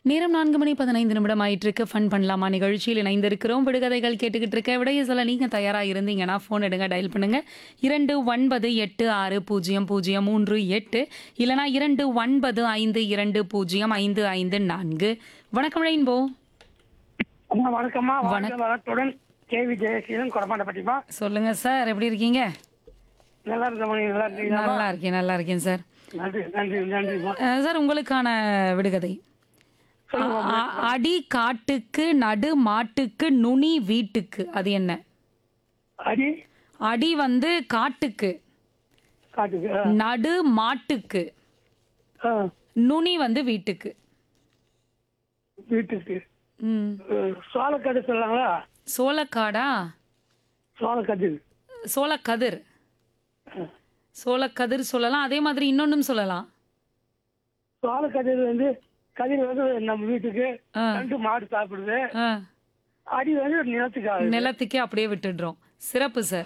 நேரம் 4:15 ஆயிட்டிருக்கு. ஃபன் பண்ணலாமா நிகழ்ச்சியில் இணைந்திருக்கிறோம். விடுகதைகள் கேட்டுக்கிட்டு இருக்க. விடைய சொல்ல நீங்க தயாரா இருந்தீங்கன்னா ஃபோன் எடுங்க, டயல் பண்ணுங்க. 29860038 இல்லனா 2952205554. வணக்கம் ரெயின்போ. அம்மா வணக்கம்மா. வாழ்க வணக்கம். வளத்துடன் கேவி ஜெயசீலன் கொடமாண்டப்பட்டிமா. சொல்லுங்க சார், எப்படி இருக்கீங்க? நல்லா இருக்கம்மா, நீங்க நல்லா இருக்கீங்களா? நல்லா இருக்கேன் சார். நன்றி நன்றி நன்றிம்மா. சார், உங்களுக்கான விடுகதை. சொல்லுங்க. அடி காட்டுக்கு, நடு மாட்டுக்கு, நுனி வீட்டுக்கு, அது என்ன? அடி அடி வந்து காட்டுக்கு, காட்டுக்கு. நடு மாட்டுக்கு, ஆ, நுனி வந்து வீட்டுக்கு. வீட்டுக்கு. ம். சோளக்கடு சொல்லலாங்களா? சோளக்காடா? சோளக்கடு. சோளக்கதிர். சோளக்கதிர் சொல்லலாம். அதே மாதிரி இன்னொன்னும் சொல்லலாம். சோளக்கதிர் வந்து கதிர் வந்து நம்ம வீட்டுக்கு ஆ. ரெண்டு மாடு சாப்பிடுது. ஆ, அடி வந்து நிலத்துக்கு ஆகுது. நிலத்துக்கே அப்படியே விட்டுடுறோம். சிறப்பு சார்.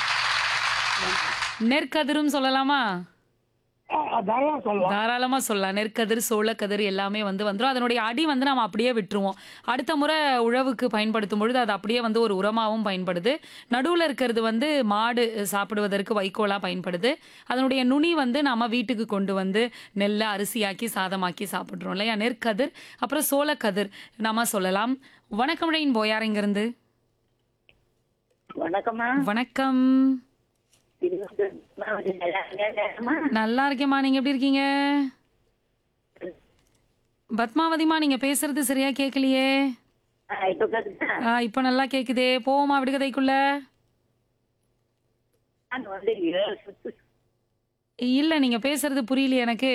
நெற்கதிரும் சொல்லலாமா? தாராளம் சொல்லலாம். தாராளமா சொல்லலாம். நெற்கதிர், சோளக்கதிர் எல்லாமே வந்துரும். அதனுடைய அடி வந்து நம்ம அப்படியே விட்டுருவோம். அடுத்த முறை உழவுக்கு பயன்படுத்தும் பொழுது அது அப்படியே வந்து ஒரு உரமாவும் பயன்படுது. நடுவுல இருக்கிறது வந்து மாடு சாப்பிடுவதற்கு வைக்கோலா பயன்படுது. அதனுடைய நுனி வந்து நாம வீட்டுக்கு கொண்டு வந்து நெல்லை அரிசியாக்கி சாதமாக்கி சாப்பிடுறோம் இல்லையா? நெற்கதிர், அப்புறம் சோளக்கதிர் நாம சொல்லலாம். வணக்கம் ரெயின்போ. யார் இங்க இருந்து? வணக்கம்மா. வணக்கம். நல்லா இருக்கேம்மா. நீங்க எப்படி இருக்கீங்க? பத்மாவதிமா, நீங்க பேசுறது சரியா கேட்கலையே. இப்ப நல்லா கேக்குதே. போவோமா விடுகதைக்குள்ள? இல்ல, நீங்க பேசுறது புரியலையே எனக்கு.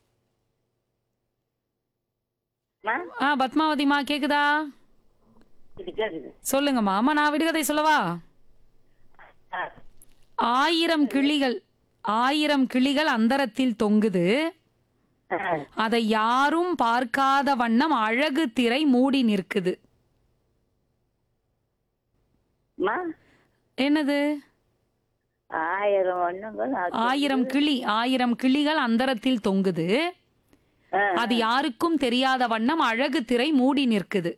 பத்மாவதிமா கேக்குதா? சொல்லுங்கம்மா. அம்மா, நான் விடுகதை சொல்லவா? 1000 கிளிகள் அந்தரத்தில் தொங்குது. அதை யாரும் பார்க்காத வண்ணம் அழகு திரை மூடி நிற்குது. என்னது? 1000 கிளிகள் அந்தரத்தில் தொங்குது. அது யாருக்கும் தெரியாத வண்ணம் அழகு திரை மூடி நிற்குது.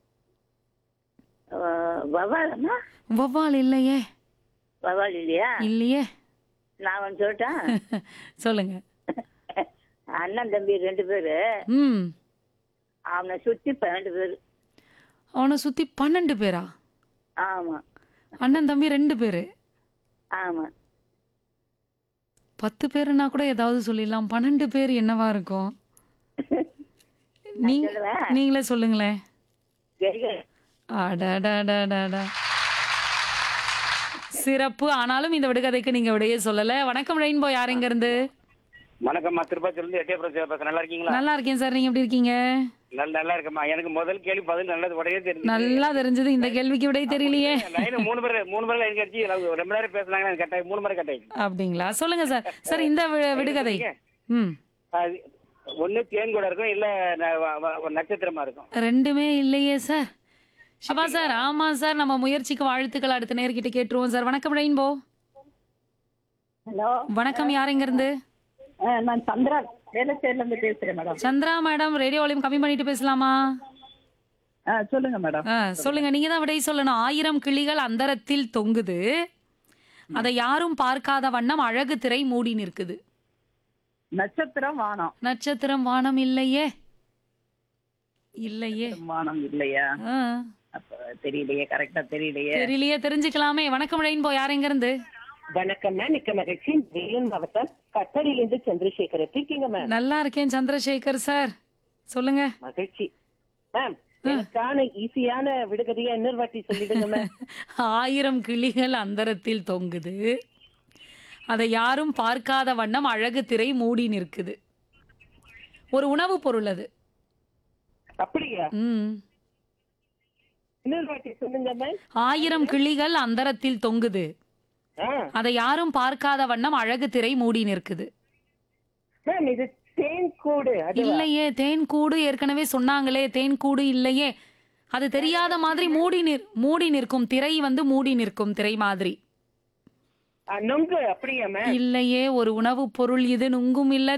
வௌவால் இல்லையே. வவால் இல்லையா? இல்லையே. நான் வந்து சொல்லிட்டேன். சொல்லுங்க. அண்ணன் தம்பி 2 பேரு. ம். அவனை சுத்தி 12 பேரு. அவனை சுத்தி 12 பேரா? ஆமா அண்ணன் தம்பி 2 பேரு. ஆமா. 10 பேருன்னா கூட ஏதாவது சொல்லிடலாம். 12 பேர் என்னவா இருக்கும்? நீங்களே சொல்லுங்களேன். அடடடடடா. சிறப்பு. ஆனாலும் இந்த விடுகதைக்கு நீங்க விடையே சொல்லல. வணக்கம் ரெயின்போ. யார் எங்க இருந்து? வணக்கம்மா. திருப்பதில இருந்து எட்டயபுரம் பேசுறேன். நல்லா இருக்கீங்களா? நல்லா இருக்கேன் சார். நீங்க எப்படி இருக்கீங்க? நல்லா இருக்கம்மா. எனக்கு முதல் கேள்வி பதில் நல்லது உடையே தெரிஞ்சு. நல்லா தெரிஞ்சது. இந்த கேள்விக்கு விடை தெரியலையே. லைன் 3 பேர் லைன் கட்சி ரொம்ப நேரம் பேசுனாங்க. எனக்கு கட்டாயம் 3 முறை கட்டாயம். அப்படிங்களா? சொல்லுங்க சார். சார், இந்த விடுகதை. ம். ஒண்ணு தேன் கூட இருக்கும், இல்ல நட்சத்திரமா இருக்கும். ரெண்டுமே இல்லையே சார். சிவா சார். ஆமா சார். நம்ம முயற்சிக்கு வாழ்த்துக்கள். அடுத்த நேர்கிட்ட கேட்டுருவோம் சார். வணக்கம் ரெயின்போ. ஹலோ. வணக்கம். யார் எங்க இருந்து? நான் சந்திரா வேலைச்சேரில இருந்து பேசுறேன் madam. Chandra madam, radio volume கம்மி பண்ணிட்டு பேசலாமா? சொல்லுங்க மேடம். சொல்லுங்க. நீங்க தான் விடை சொல்லணும். 1000 கிளிகள் அந்தரத்தில் தொங்குது. அதை யாரும் பார்க்காத வண்ணம் அழகு திரை மூடி நிற்குது. நட்சத்திரம் வானம். நட்சத்திரம் வானம் இல்லையே. இல்லையே. வானம் இல்லையா? ஆ. அப்ப தெரியலையே. கரெக்டா தெரியலையே. தெரியலையே. தெரிஞ்சுக்கலாமே. வணக்கம் ரெயின்போ. யார் எங்க இருந்து? வணக்கம்மா. மிக்க மகிழ்ச்சி. வேலூர் மாவட்டம் கட்டடியிலிருந்து சந்திரசேகர் இருக்கீங்க மேம். நல்லா இருக்கேன் சந்திரசேகர் சார். சொல்லுங்க. மகிழ்ச்சி மேம். எனக்கான ஈஸியான விடுகதையா இன்னொரு வாட்டி சொல்லிடுங்க மேம். 1000 கிளிகள் அந்தரத்தில் தொங்குது. அதை யாரும் பார்க்காத வண்ணம் அழகு திரை மூடி நிற்குது. ஒரு உணவு பொருள் அது. அப்படியா? ம். இன்னொரு வாட்டி சொல்லுங்க மேம். 1000 கிளிகள் அந்தரத்தில் தொங்குது. அதை யாரும் பார்க்காத வண்ணம் அழகு திரை மூடி நிற்குது. மேம், இது தேன் கூடு. இல்லையே. தேன் கூடு ஏற்கனவே சொன்னாங்களே. தேன் கூடு இல்லையே. அது தெரியாத மாதிரி மூடி நிற்கும் திரை வந்து மூடி நிற்கும் திரை மாதிரி. நுங்கு. அப்படியா மேம்? இல்லையே. ஒரு உணவு பொருள் இது. நுங்கும் இல்ல,